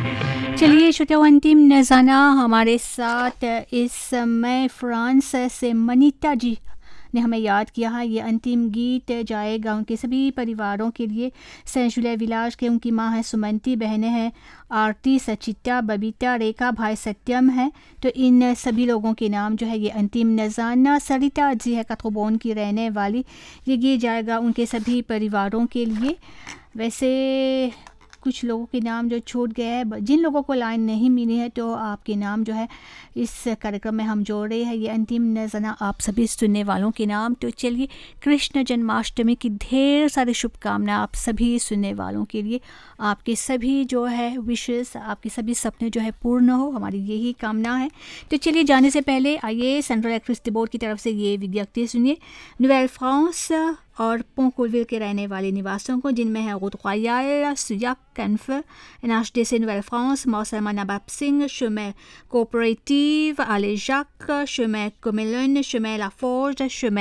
चलिए श्रोताओं, अंतिम नज़ाना हमारे साथ इस समय फ्रांस से मनीता जी ने हमें याद किया है। ये अंतिम गीत जाएगा उनके सभी परिवारों के लिए। सेंट जुलाई विलास के उनकी माँ है सुमंती, बहनें हैं आरती, सचिता, बबीता, रेखा, भाई सत्यम है। तो इन सभी लोगों के नाम जो है ये अंतिम नज़ाना। सरिता जी है कथोबोन की रहने वाली, ये गीत जाएगा उनके सभी परिवारों के लिए। वैसे कुछ लोगों के नाम जो छूट गए हैं, जिन लोगों को लाइन नहीं मिली है तो आपके नाम जो है इस कार्यक्रम में हम जोड़ रहे हैं। ये अंतिम नज़ाना आप सभी सुनने वालों के नाम। तो चलिए, कृष्ण जन्माष्टमी की ढेर सारी शुभकामनाएं आप सभी सुनने वालों के लिए। आपके सभी जो है विशेष, आपके सभी सपने जो है पूर्ण हो, हमारी यही कामना है। तो चलिए, जाने से पहले आइए सेंट्रल इलेक्ट्रिसिटी बोर्ड की तरफ से ये विज्ञप्ति सुनिए। नोuvelle फ्रांस और पोंकोविल के रहने वाले निवासियों को, जिनमें है रोute royale, Suyac, Canfin, NHDC Nouvelle France, Marseille Nabapsing, chemin coopérative, Aléjac, chemin Comelone, chemin La Forge, chemin